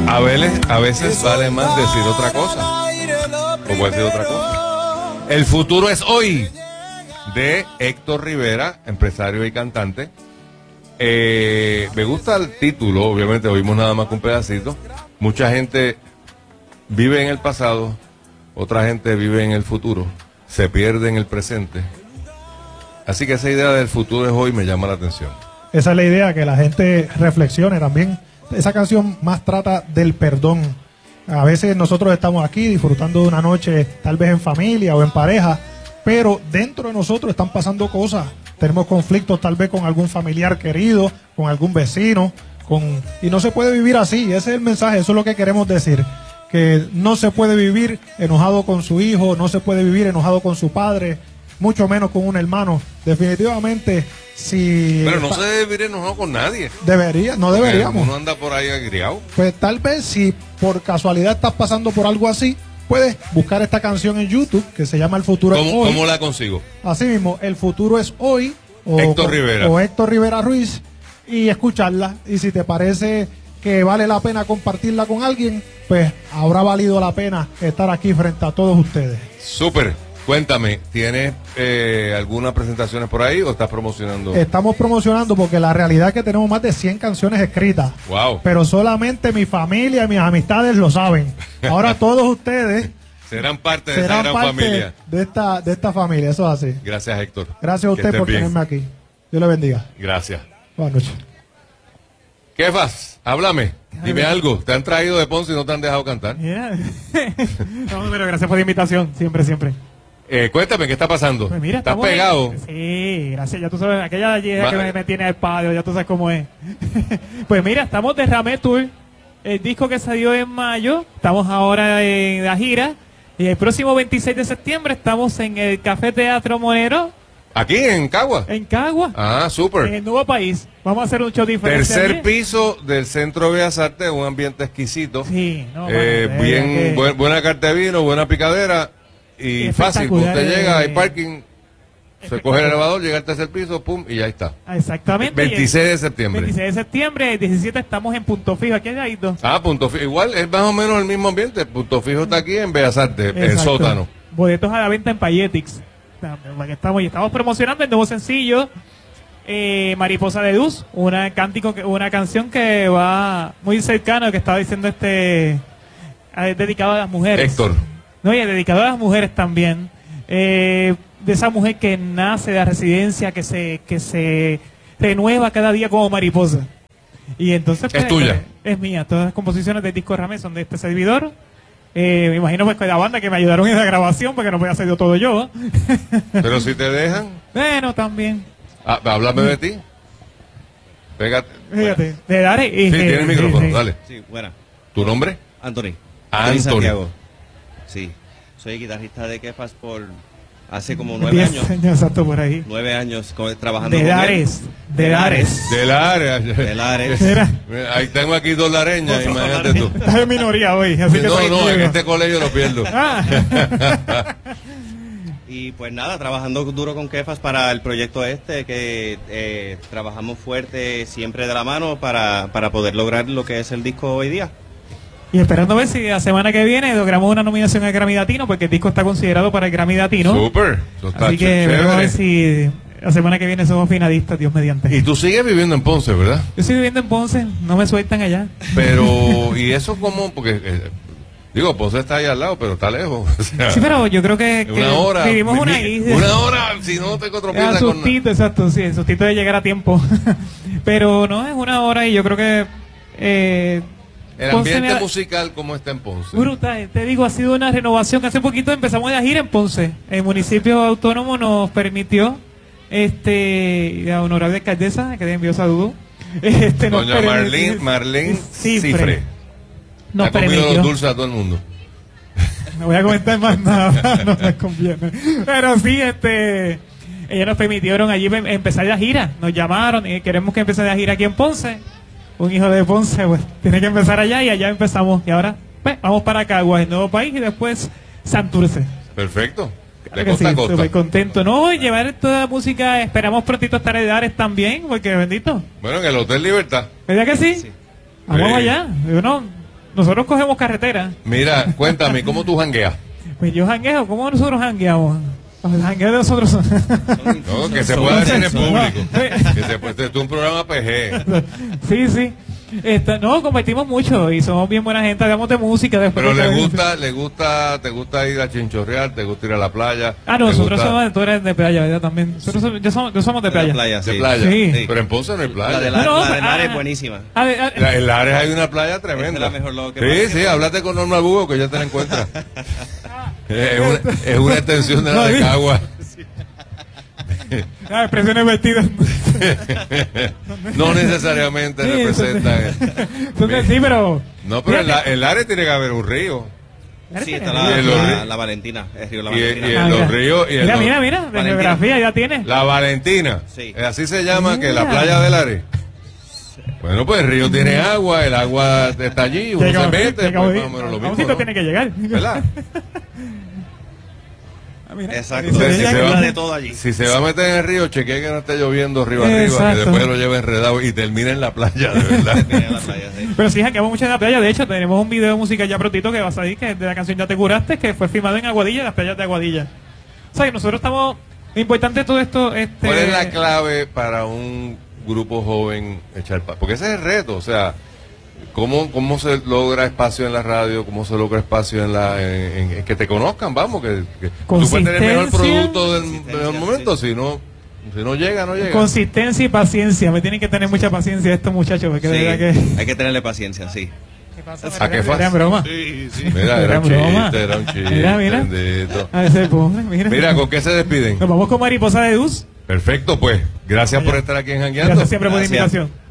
A veces vale más decir otra cosa. O puede decir otra cosa. El futuro es hoy, de Héctor Rivera, empresario y cantante. Me gusta el título, obviamente oímos nada más que un pedacito. Mucha gente vive en el pasado, otra gente vive en el futuro, se pierde en el presente. Así que esa idea del futuro es hoy me llama la atención. Esa es la idea, que la gente reflexione también. Esa canción más trata del perdón. A veces nosotros estamos aquí disfrutando de una noche, tal vez en familia o en pareja, pero dentro de nosotros están pasando cosas. Tenemos conflictos tal vez con algún familiar querido, con algún vecino, y no se puede vivir así. Ese es el mensaje, eso es lo que queremos decir. Que no se puede vivir enojado con su hijo, no se puede vivir enojado con su padre, mucho menos con un hermano. Definitivamente, si... Pero no se debe vivir enojado con nadie. No deberíamos. Uno anda por ahí agriado. Pues tal vez si por casualidad estás pasando por algo así, puedes buscar esta canción en YouTube que se llama El Futuro es Hoy. ¿Cómo la consigo? Así mismo, El Futuro es Hoy. Héctor Rivera. O Héctor Rivera Ruiz. Y escucharla. Y si te parece que vale la pena compartirla con alguien, pues habrá valido la pena estar aquí frente a todos ustedes. Súper. Cuéntame, ¿tienes algunas presentaciones por ahí o estás promocionando? Estamos promocionando porque la realidad es que tenemos más de 100 canciones escritas. Wow. Pero solamente mi familia y mis amistades lo saben. Ahora todos ustedes serán parte de esa gran familia. De esta familia, eso es así. Gracias, Héctor. Gracias a usted por tenerme aquí. Dios le bendiga. Gracias. Buenas noches. Kefas, háblame. Dime algo. ¿Te han traído de Ponce y no te han dejado cantar? Yeah. No, pero gracias por la invitación. Siempre. Cuéntame, ¿qué está pasando? Pues mira, ¿estás pegado? Sí, gracias. Ya tú sabes, aquella vieja que me tiene al patio, ya tú sabes cómo es. Pues mira, estamos de Ramé Tour. El disco que salió en mayo. Estamos ahora en la gira. Y el próximo 26 de septiembre estamos en el Café Teatro Monero. ¿Aquí, en Cagua? En Cagua. Ah, súper. En el Nuevo País. Vamos a hacer un show diferente. Tercer piso del Centro de Bellas Artes, un ambiente exquisito. Sí. No, buena carta de vino, buena picadera y fácil. Usted llega, hay parking, se coge el elevador, llega al tercer piso, pum, y ya está. Exactamente. 26 de septiembre. 26 de septiembre, el 17 estamos en Punto Fijo, aquí hay dos. Ah, Punto Fijo. Igual es más o menos el mismo ambiente. Punto Fijo está aquí en Bellas Artes, el sótano. Boletos a la venta en Payetix. Estamos promocionando el nuevo sencillo Mariposa de Luz, una canción que va muy cercano, que estaba diciendo dedicado a las mujeres. Héctor. No, y dedicado a las mujeres también. De esa mujer que nace de la residencia, que se renueva cada día como mariposa. Y entonces es tuya. Es mía. Todas las composiciones del disco Ramé son de este servidor. Me imagino pues con la banda que me ayudaron en la grabación, porque no voy a hacer yo todo yo. Pero si te dejan. Bueno, también. Háblame de ti. Pégate. Fíjate. Dale. Sí, tiene el micrófono, dale. Sí, buena. ¿Tu nombre? Anthony. Anthony Santiago. Sí. Soy guitarrista de Kefas por hace como 9 años. 10 años, exacto, por ahí. 9 años trabajando de con Lares. él. De Lares. Del área. De Lares. Ahí tengo aquí 2 lareñas, imagínate tú. Estás en minoría hoy, así que No, en este colegio lo pierdo. Y pues nada, trabajando duro con Kefas para el proyecto que trabajamos fuerte siempre de la mano para poder lograr lo que es el disco hoy día. Y esperando ver si la semana que viene logramos una nominación al Grammy Latino, porque el disco está considerado para el Grammy Latino. Súper. Así que veremos a ver si la semana que viene somos finalistas, Dios mediante. Y tú sigues viviendo en Ponce, ¿verdad? Yo estoy viviendo en Ponce, no me sueltan allá. Pero, ¿y eso cómo? Porque, digo, Ponce está ahí al lado, pero está lejos. O sea, sí, pero yo creo que una hora, vivimos una isla. Una hora, si no tengo otro pieza. Sustito, exacto, sí, el sustito de llegar a tiempo. Pero no, es una hora y yo creo que... el ambiente musical, ¿cómo está en Ponce? Brutal, te digo, ha sido una renovación. Hace poquito empezamos a gira en Ponce. El municipio autónomo nos permitió, la honorable alcaldesa, que le envió saludos. Doña Marlene Cifre. Nos ha comido permitió. los dulces a todo el mundo. No voy a comentar más nada, no me conviene. Pero sí, ellos nos permitieron allí empezar la gira. Nos llamaron y queremos que empiece la gira aquí en Ponce. Un hijo de Ponce, pues, tiene que empezar allá y allá empezamos. Y ahora, pues, vamos para Caguas, el Nuevo País, y después Santurce. Perfecto. De Claro costa sí, a costa. estoy contento. No, y llevar toda la música, esperamos prontito estar en Lares también, porque bendito. Bueno, en el Hotel Libertad. ¿Verdad que sí? Sí. Vamos Sí. allá. nosotros cogemos carretera. Mira, cuéntame, ¿cómo tú jangueas? Pues yo jangueo, ¿cómo nosotros jangueamos? Los jangueos de nosotros son... No, que se pueda decir en público. Que se puede, esto es un programa PG. Sí, sí. No, compartimos mucho y somos bien buena gente, hablamos de música. Después Pero de te gusta ir a chinchorrear, te gusta ir a la playa. Ah, no, nosotros somos, tú eres de playa, ¿verdad? También. Nosotros somos de playa. De sí. playa. Sí. Pero en Ponce no hay playa. La de Lares es buenísima. En Lares hay una playa tremenda. Es la mejor loca que sí, pasa sí, que- háblate con Norma Bugo que ya te la encuentras. Es una extensión de la de Cagua. Expresiones vestidas. No necesariamente Sí, representan. Entonces, sí, pero... No, pero en Lares tiene que haber un río. Sí, está Y el- la Valentina, el río La Y Valentina. en los ríos. Y en los- Mira, de Valentina. geografía ya tienes. La Valentina. Sí. Así se llama, que la Mira. playa de Lares. Bueno, pues el río tiene agua, el agua está allí, uno se mete, pues más o menos lo A un mismo. sitio ¿no? tiene que llegar. ¿Verdad? Exacto. Entonces, Sí, si se, ya va, de todo allí. si se va a meter en el río, chequee que no esté lloviendo río arriba, Exacto. que después lo lleve enredado y termine en la playa, de verdad. Mira la playa, sí. Pero sí, hackeamos mucho en la playa. De hecho, tenemos un video de música ya prontito que va a salir, que es de la canción Ya te curaste, que fue filmado en Aguadilla, en las playas de Aguadilla. O sea, que nosotros estamos... Lo importante de todo esto... ¿Cuál es la clave para un grupo joven echar porque ese es el reto, o sea, ¿cómo se logra espacio en la radio? ¿Cómo se logra espacio en que te conozcan? Vamos, que tú puedes tener el mejor producto del momento, si no llega, no llega. Consistencia y paciencia. Me tienen que tener mucha paciencia estos muchachos, porque de Sí, verdad que... hay que tenerle paciencia, sí. ¿Qué pasa? ¿A qué fácil? Era broma. Sí, sí. Mira, era un broma. chiste, era un chiste. Mira. bendito. A ese pobre, mira. Mira, ¿con qué se despiden? Nos vamos con Mariposa de Luz. Perfecto, pues. Gracias por estar aquí en Jangueando. Gracias siempre por la Gracias. invitación.